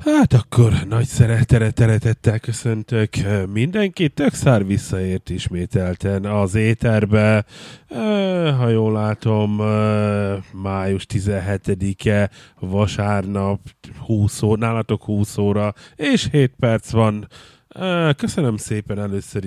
Hát akkor nagy szeretettel köszöntök mindenkit, Tökszár visszaért ismételten az éterbe. Ha jól látom, május 17-e vasárnap 20 óra, nálatok 20 óra és 7 perc van. Köszönöm szépen először